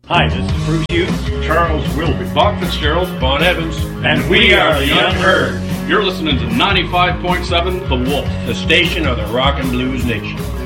Hi, this is Bruce Hughes, Charles Wilby, Bob Fitzgerald, Bon Evans, and we are the Young Herd. You're listening to 95.7 The Wolf, the station of the Rock and Blues Nation.